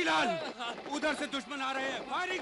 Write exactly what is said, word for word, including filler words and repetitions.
डाल। उधर से दुश्मन आ रहे हैं, फायरिंग